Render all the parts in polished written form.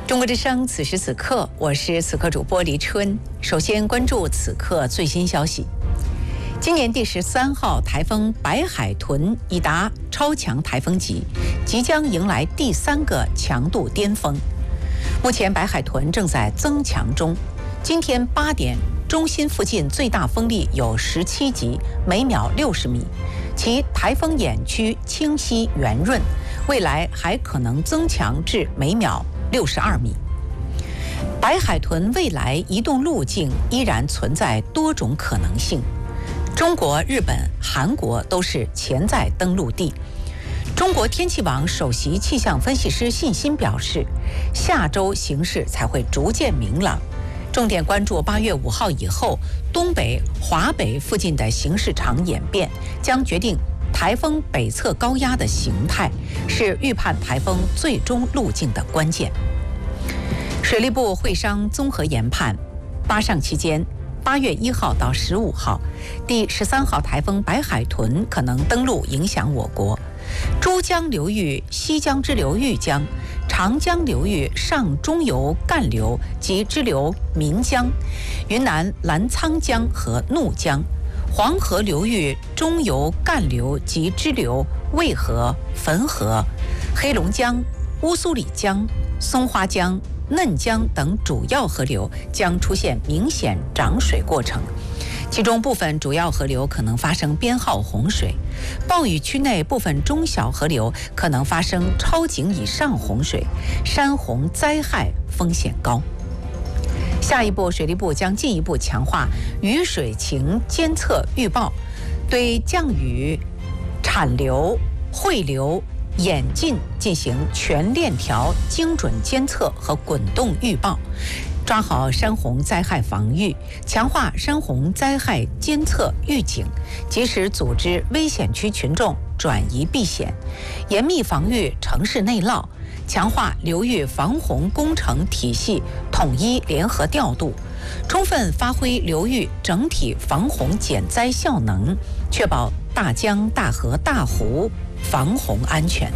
中国之声，此时此刻，我是此刻主播黎春。首先关注此刻最新消息。今年第13号台风白海豚已达超强台风级，即将迎来第3个强度巅峰。目前白海豚正在增强中，今天8点，中心附近最大风力有17级，每秒60米，其台风眼区清晰圆润，未来还可能增强至每秒62米。白海豚未来移动路径依然存在多种可能性，中国、日本、韩国都是潜在登陆地。中国天气网首席气象分析师信心表示，下周形势才会逐渐明朗，重点关注8月5号以后东北、华北附近的形势场演变，将决定台风北侧高压的形态，是预判台风最终路径的关键。水利部会商综合研判，8上期间8月1号到15号，第13号台风白海豚可能登陆影响我国。珠江流域、西江支流豫江、长江流域上中游干流及支流岷江、云南澜沧江和怒江、黄河流域中游干流及支流渭河、汾河、黑龙江、乌苏里江、松花江、嫩江等主要河流将出现明显涨水过程，其中部分主要河流可能发生编号洪水，暴雨区内部分中小河流可能发生超警以上洪水，山洪灾害风险高。下一步，水利部将进一步强化雨水情监测预报，对降雨、产流、汇流、演进进行全链条精准监测和滚动预报，抓好山洪灾害防御，强化山洪灾害监测预警，及时组织危险区群众转移避险，严密防御城市内涝，强化流域防洪工程体系统一联合调度，充分发挥流域整体防洪减灾效能，确保大江大河大湖防洪安全。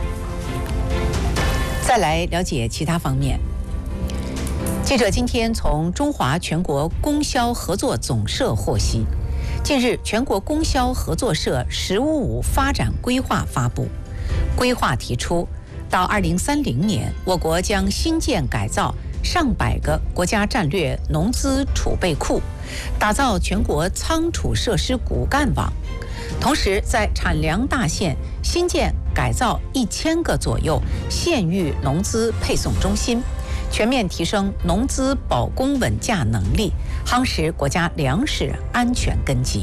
再来了解其他方面。记者今天从中华全国供销合作总社获悉，近日全国供销合作社“十五五”发展规划发布，规划提出，到2030年，我国将新建改造上百个国家战略农资储备库，打造全国仓储设施骨干网。同时，在产粮大县新建改造1000个左右县域农资配送中心，全面提升农资保供稳价能力，夯实国家粮食安全根基。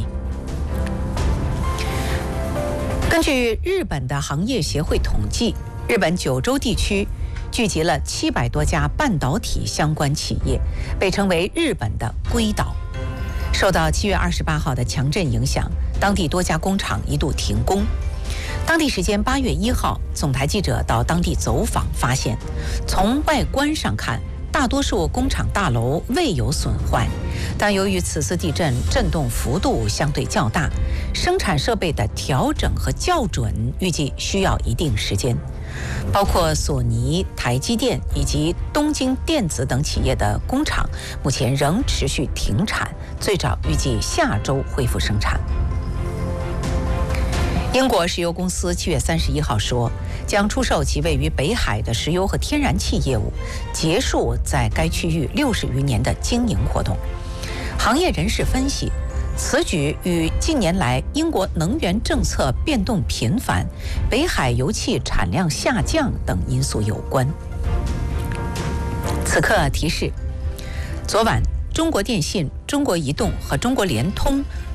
根据日本的行业协会统计，日本九州地区聚集了700多家半导体相关企业，被称为日本的硅岛。受到7月28号的强震影响，当地多家工厂一度停工。当地时间8月1号，总台记者到当地走访，发现从外观上看，大多数工厂大楼未有损坏，但由于此次地震震动幅度相对较大，生产设备的调整和校准预计需要一定时间。包括索尼、台积电以及东京电子等企业的工厂目前仍持续停产，最早预计下周恢复生产。英国石油公司7月31号说，将出售其位于北海的石油和天然气业务，结束在该区域60余年的经营活动。行业人士分析，此举与近年来英国能源政策变动频繁、北海油气产量下降等因素有关。此刻提示，昨晚中国电信、中国移动和中国联通